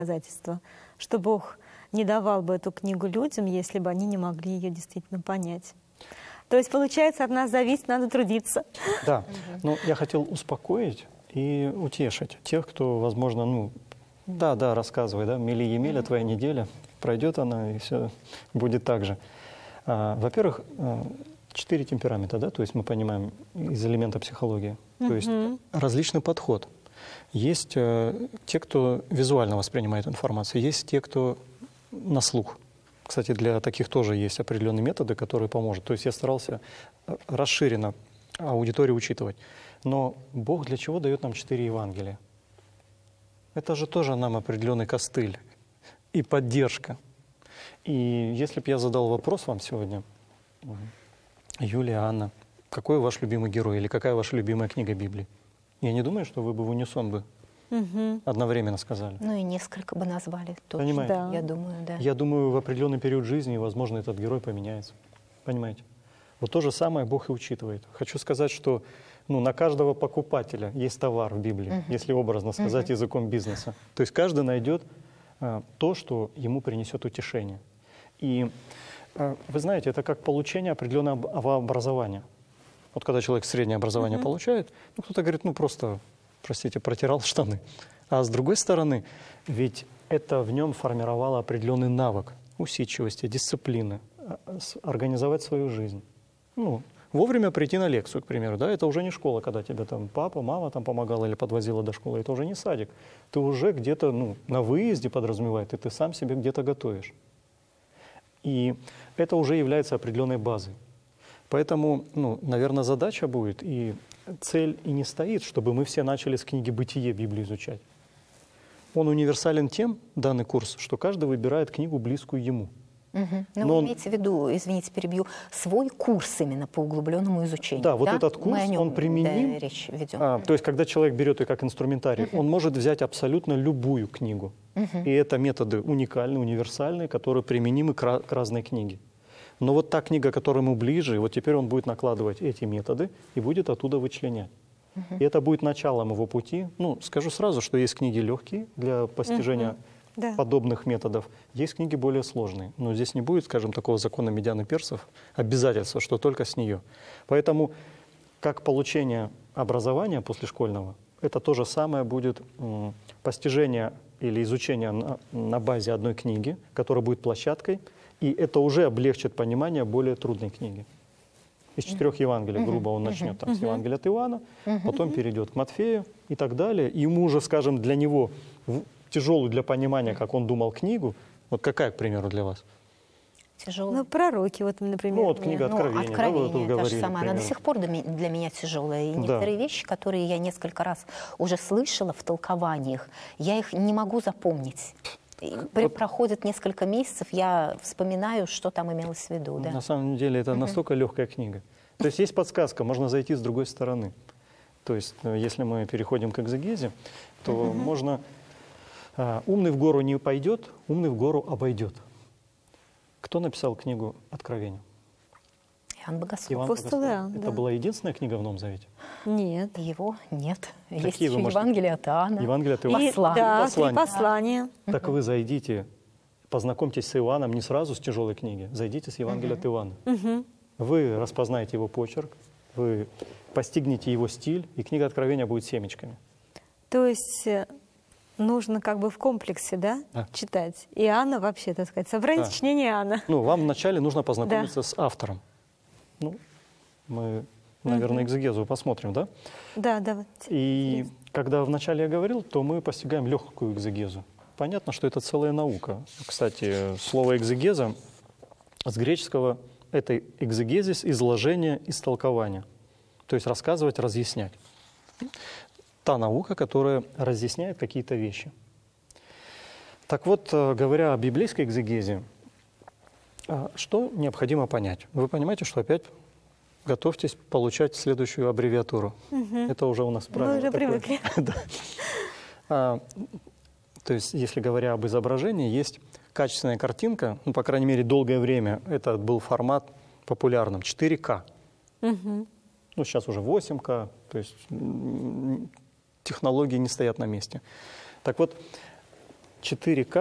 доказательство, что Бог не давал бы эту книгу людям, если бы они не могли ее действительно понять. То есть, получается, от нас зависит, надо трудиться. Да, но я хотел успокоить и утешить тех, кто, возможно, да, рассказывай, да, мили-емеля, твоя неделя, пройдет она, и все будет так же. Во-первых, 4 темперамента, да, то есть мы понимаем из элемента психологии, то есть различный подход. Есть те, кто визуально воспринимает информацию, есть те, кто на слух. Кстати, для таких тоже есть определенные методы, которые помогут. То есть я старался расширенно аудиторию учитывать. Но Бог для чего дает нам 4 Евангелия? Это же тоже нам определенный костыль и поддержка. И если бы я задал вопрос вам сегодня, Юлия, Анна, какой ваш любимый герой или какая ваша любимая книга Библии? Я не думаю, что вы бы в унисон бы одновременно сказали. Ну и несколько бы назвали точно. Понимаете? Да. Я думаю, да. Я думаю, в определенный период жизни, возможно, этот герой поменяется. Понимаете? Вот то же самое Бог и учитывает. Хочу сказать, что на каждого покупателя есть товар в Библии, если образно сказать языком бизнеса. То есть каждый найдет то, что ему принесет утешение. И вы знаете, это как получение определенного образования. Вот когда человек среднее образование получает, кто-то говорит, просто, простите, протирал штаны. А с другой стороны, ведь это в нем формировало определенный навык усидчивости, дисциплины, организовать свою жизнь. Вовремя прийти на лекцию, к примеру, да, это уже не школа, когда тебе там папа, мама там помогала или подвозила до школы, это уже не садик. Ты уже где-то, на выезде подразумевает, и ты сам себе где-то готовишь. И это уже является определенной базой. Поэтому, наверное, задача будет, и цель и не стоит, чтобы мы все начали с книги «Бытие» Библию изучать. Он универсален тем, данный курс, что каждый выбирает книгу, близкую ему. Но вы имеете в виду, извините, перебью, свой курс именно по углубленному изучению. Да, вот этот курс, он применим. Да, речь ведем. То есть, когда человек берет ее как инструментарий, он может взять абсолютно любую книгу. И это методы уникальные, универсальные, которые применимы к разной книге. Но вот та книга, которая ему ближе, вот теперь он будет накладывать эти методы и будет оттуда вычленять. И это будет началом его пути. Скажу сразу, что есть книги легкие для постижения подобных методов, есть книги более сложные. Но здесь не будет, скажем, такого закона медиан и персов, обязательства, что только с нее. Поэтому, как получение образования послешкольного, это то же самое будет постижение или изучение на базе одной книги, которая будет площадкой, и это уже облегчит понимание более трудной книги. Из 4 Евангелий, грубо, он начнет там, с Евангелия от Иоанна, потом перейдет к Матфею и так далее. И ему уже, скажем, для него тяжелую для понимания, как он думал, книгу, вот какая, к примеру, для вас? Тяжелая. Пророки, например. Книга Откровения. Откровение, да, вы тут та же говорили, самая. Она до сих пор для меня тяжелая. И некоторые вещи, которые я несколько раз уже слышала в толкованиях, я их не могу запомнить. Проходит несколько месяцев, я вспоминаю, что там имелось в виду. Да? На самом деле это настолько легкая книга. То есть подсказка, можно зайти с другой стороны. То есть если мы переходим к экзегезе, то можно... «Умный в гору не пойдет, умный в гору обойдет». Кто написал книгу «Откровение»? Иоанн Богослов. Апостол Иоанн, Это была единственная книга в Новом Завете? Нет. Его нет. Какие Есть еще вы можете- Евангелие от Иоанна. Евангелие от Иоанна. Послание. Три послания. Так вы зайдите, познакомьтесь с Иоанном не сразу с тяжелой книги, зайдите с Евангелия от Иоанна. Вы распознаете его почерк, вы постигнете его стиль, и книга Откровения будет семечками. То есть нужно в комплексе, читать. Иоанна вообще, так сказать, собрание сочинений Иоанна. Вам вначале нужно познакомиться с автором. Мы, наверное, экзегезу посмотрим, да? Да, давайте. И когда вначале я говорил, то мы постигаем легкую экзегезу. Понятно, что это целая наука. Кстати, слово экзегеза с греческого — это экзегезис, изложение, истолкование. То есть рассказывать, разъяснять. Та наука, которая разъясняет какие-то вещи. Так вот, говоря о библейской экзегезе, что необходимо понять? Вы понимаете, что опять готовьтесь получать следующую аббревиатуру. Это уже у нас правило. Мы уже такое. привыкли. То есть, если говоря об изображении, есть качественная картинка, по крайней мере, долгое время это был формат популярным, 4К. Сейчас уже 8К, то есть технологии не стоят на месте. Так вот, 4К